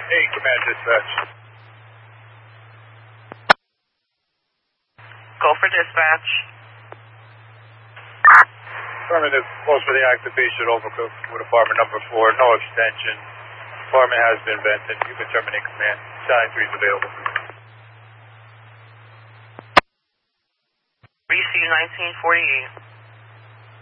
Hey, command dispatch. Go for dispatch. Affirmative. Close for the activation overcook with apartment number 4. No extension. Apartment has been vented. You can terminate command. Sign 3 is available. BC 1948.